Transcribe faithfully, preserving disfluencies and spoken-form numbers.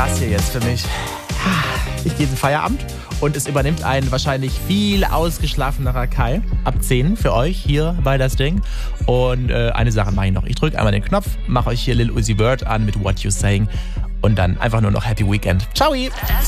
war's hier jetzt für mich. Ich gehe in den Feierabend und es übernimmt ein wahrscheinlich viel ausgeschlafenerer Kai ab zehn für euch hier bei Das Ding. Und äh, eine Sache mache ich noch. Ich drücke einmal den Knopf, mache euch hier Lil Uzi Vert an mit What You Saying und dann einfach nur noch Happy Weekend. Ciao!